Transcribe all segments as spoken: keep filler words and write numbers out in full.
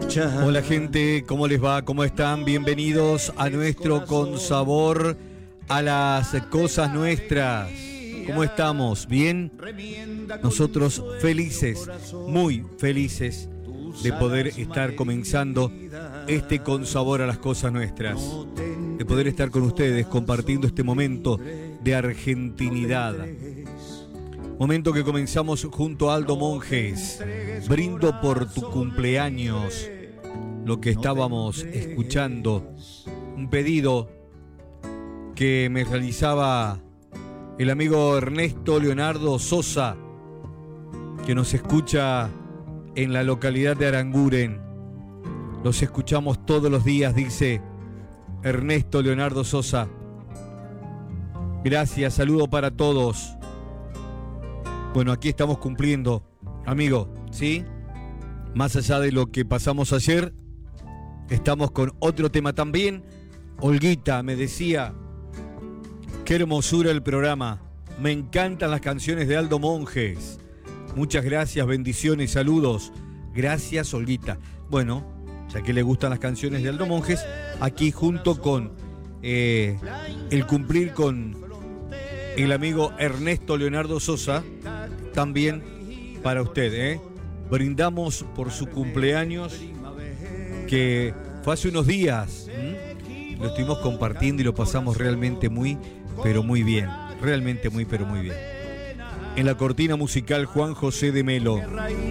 escuchar. Hola gente, ¿cómo les va? ¿Cómo están? Bienvenidos a nuestro Con Sabor a las Cosas Nuestras. ¿Cómo estamos? ¿Bien? Nosotros felices, muy felices de poder estar comenzando este Con Sabor a las Cosas Nuestras. De poder estar con ustedes compartiendo este momento de argentinidad. Momento que comenzamos junto a Aldo Monjes. Brindo por tu cumpleaños. Lo que estábamos escuchando. Un pedido que me realizaba el amigo Ernesto Leonardo Sosa, que nos escucha en la localidad de Aranguren. Los escuchamos todos los días, dice Ernesto Leonardo Sosa. Gracias, saludo para todos. Bueno, aquí estamos cumpliendo, amigo, ¿sí? Más allá de lo que pasamos ayer, estamos con otro tema también. Olguita me decía, qué hermosura el programa. Me encantan las canciones de Aldo Monjes. Muchas gracias, bendiciones, saludos. Gracias, Olguita. Bueno, ya que le gustan las canciones de Aldo Monjes, aquí junto con eh, el cumplir con el amigo Ernesto Leonardo Sosa, también para usted, ¿eh? Brindamos por su cumpleaños, que fue hace unos días. ¿Mm? Lo estuvimos compartiendo y lo pasamos realmente muy, pero muy bien. Realmente muy, pero muy bien. En la cortina musical, Juan José de Melo.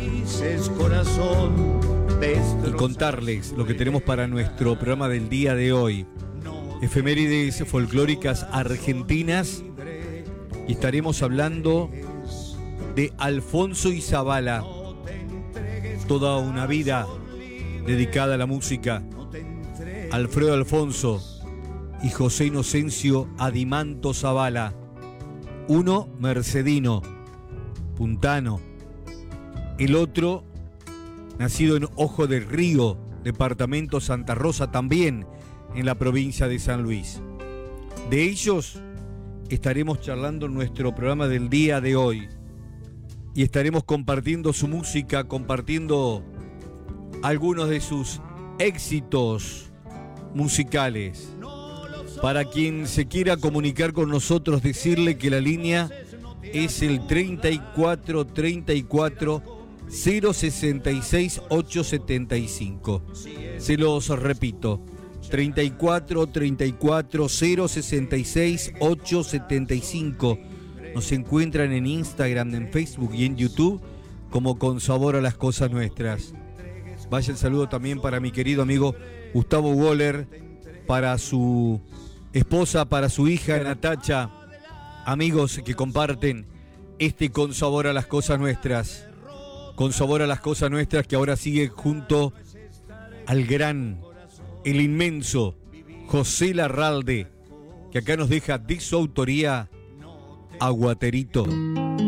Y contarles lo que tenemos para nuestro programa del día de hoy. Efemérides folclóricas argentinas. Y estaremos hablando de Alfonso Izabala. Toda una vida dedicada a la música. Alfredo Alfonso y José Inocencio Adimanto Zabala. Uno mercedino, puntano. El otro nacido en Ojo del Río, departamento Santa Rosa, también en la provincia de San Luis. De ellos estaremos charlando en nuestro programa del día de hoy. Y estaremos compartiendo su música, compartiendo algunos de sus éxitos musicales. Para quien se quiera comunicar con nosotros, decirle que la línea es el treinta y cuatro treinta y cuatro cero sesenta y seis ochocientos setenta y cinco. Se los repito, treinta y cuatro treinta y cuatro cero sesenta y seis ochocientos setenta y cinco. Nos encuentran en Instagram, en Facebook y en YouTube como Con Sabor a las Cosas Nuestras. Vaya el saludo también para mi querido amigo Gustavo Woller, para su esposa, para su hija Natacha, amigos que comparten este Con Sabor a las Cosas Nuestras. Con Sabor a las Cosas Nuestras, que ahora sigue junto al gran, el inmenso José Larralde, que acá nos deja de su autoría Aguaterito.